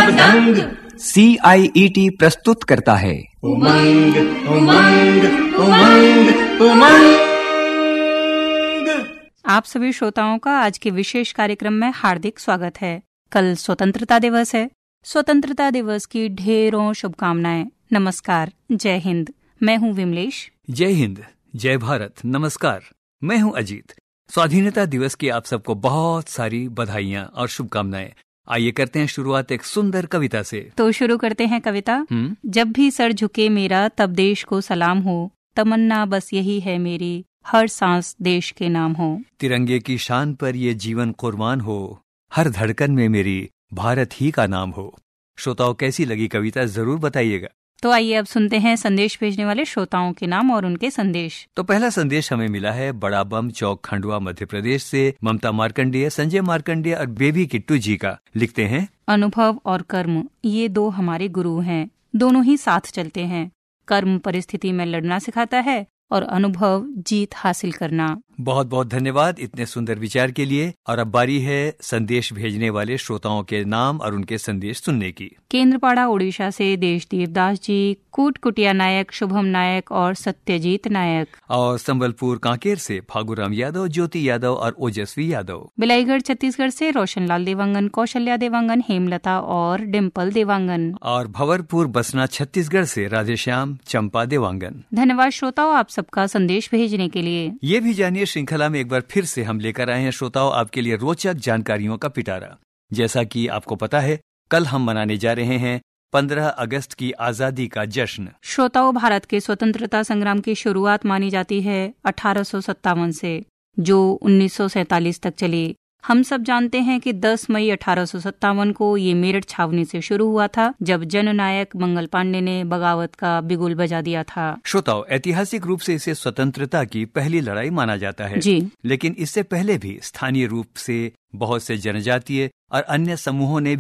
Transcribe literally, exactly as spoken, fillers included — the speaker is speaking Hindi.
सब दंग। सी आई ई टी प्रस्तुत करता है उमंग उमंग उमंग उमंग। आप सभी श्रोताओं का आज के विशेष कार्यक्रम में हार्दिक स्वागत है। कल स्वतंत्रता दिवस है। स्वतंत्रता दिवस की ढेरों शुभकामनाएं। नमस्कार, जय हिंद। मैं हूं विमलेश। जय हिंद, जय भारत। नमस्कार, मैं हूं अजीत। स्वाधीनता दिवस की आप सबको बहुत सारी बधाइयां और शुभकामनाएं। आइए करते हैं शुरुआत एक सुंदर कविता से। तो शुरू करते हैं कविता। हम्म जब भी सर झुके मेरा तब देश को सलाम हो, तमन्ना बस यही है मेरी, हर सांस देश के नाम हो। तिरंगे की शान पर ये जीवन कुर्बान हो, हर धड़कन में मेरी भारत ही का नाम हो। श्रोताओं, कैसी लगी कविता जरूर बताइएगा। तो आइए अब सुनते हैं संदेश भेजने वाले श्रोताओं के नाम और उनके संदेश। तो पहला संदेश हमें मिला है बड़ा बम चौक, खंडवा, मध्य प्रदेश से ममता मार्कंडेय, संजय मार्कंडेय और बेबी किट्टू जी का। लिखते हैं, अनुभव और कर्म ये दो हमारे गुरु हैं। दोनों ही साथ चलते हैं। कर्म परिस्थिति में लड़ना सिखाता है और अनुभव जीत हासिल करना। बहुत बहुत धन्यवाद इतने सुंदर विचार के लिए। और अब बारी है संदेश भेजने वाले श्रोताओं के नाम और उनके संदेश सुनने की। केंद्रपाड़ा उड़ीसा से देशदेव दास जी, कूट कुटिया नायक, शुभम नायक और सत्यजीत नायक। और संबलपुर कांकेर से फागुराम यादव, ज्योति यादव और ओजस्वी यादव। बिलाईगढ़ छत्तीसगढ़ से रोशनलाल देवांगन, कौशल्या देवांगन, हेमलता और डिम्पल देवांगन। और भंवरपुर बसना छत्तीसगढ़ से राधेश्याम, चंपा देवांगन। धन्यवाद श्रोताओं आप सबका संदेश भेजने के लिए। ये भी जानिए, श्रृंखला में एक बार फिर से हम लेकर आए हैं श्रोताओं आपके लिए रोचक जानकारियों का पिटारा। जैसा कि आपको पता है, कल हम मनाने जा रहे हैं पंद्रह अगस्त की आजादी का जश्न। श्रोताओं, भारत के स्वतंत्रता संग्राम की शुरुआत मानी जाती है अठारह सौ सत्तावन से, जो उन्नीस सौ सैतालीस तक चली। हम सब जानते हैं कि दस मई अठारह सौ सत्तावन को ये मेरठ छावनी से शुरू हुआ था, जब जननायक मंगल पांडे ने बगावत का बिगुल बजा दिया था। श्रोताओं, ऐतिहासिक रूप से इसे स्वतंत्रता की पहली लड़ाई माना जाता है जी। लेकिन इससे पहले भी स्थानीय रूप से बहुत से जनजातीय और अन्य समूहों ने